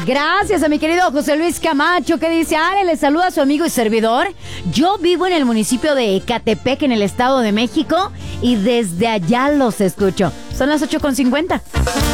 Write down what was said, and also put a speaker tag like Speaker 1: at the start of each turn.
Speaker 1: Gracias a mi querido José Luis Camacho, que dice: Ale, le saluda a su amigo y servidor. Yo vivo en el municipio de Ecatepec, en el Estado de México, y desde allá los escucho. Son las 8:50.